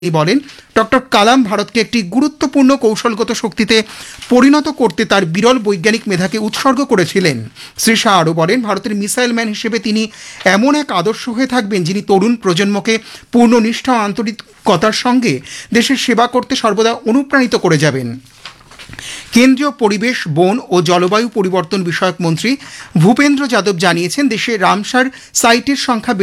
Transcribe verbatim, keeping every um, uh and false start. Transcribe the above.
তিনি বলেন, ডক্টর কালাম ভারতকে একটি গুরুত্বপূর্ণ কৌশলগত শক্তিতে পরিণত করতে তার বিরল বৈজ্ঞানিক মেধাকে উৎসর্গ করেছিলেন। শ্রী শাহ আরও বলেন, ভারতের মিসাইল ম্যান হিসেবে তিনি এমন এক আদর্শ হয়ে থাকবেন যিনি তরুণ প্রজন্মকে পূর্ণ নিষ্ঠা ও আন্তরিকতার সঙ্গে দেশের সেবা করতে সর্বদা অনুপ্রাণিত করে যাবেন। কেন্দ্রীয় পরিবেশ, বন ও জলবায়ু পরিবর্তন বিষয়ক মন্ত্রী ভূপেন্দ্র যাদব জানিয়েছেন, দেশে রামসার সাইটের সংখ্যা